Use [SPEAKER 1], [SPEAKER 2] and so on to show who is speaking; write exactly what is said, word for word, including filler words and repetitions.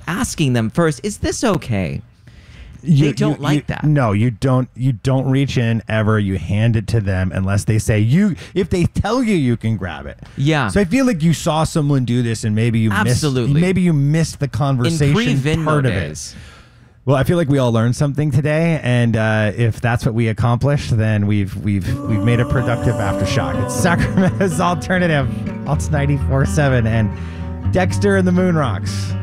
[SPEAKER 1] asking them first, is this okay?
[SPEAKER 2] You,
[SPEAKER 1] they don't
[SPEAKER 2] you,
[SPEAKER 1] like
[SPEAKER 2] you,
[SPEAKER 1] that.
[SPEAKER 2] No, you don't. You don't reach in ever. You hand it to them unless they say you. If they tell you, you can grab it.
[SPEAKER 1] Yeah.
[SPEAKER 2] So I feel like you saw someone do this, and maybe you
[SPEAKER 1] Absolutely.
[SPEAKER 2] missed. Maybe you missed the conversation
[SPEAKER 1] In pre-Venmo
[SPEAKER 2] part of
[SPEAKER 1] days.
[SPEAKER 2] it. Well, I feel like we all learned something today, and uh, if that's what we accomplished, then we've we've we've made a productive aftershock. It's Sacramento's alternative. Alts ninety-four point seven and Dexter and the Moon Rocks.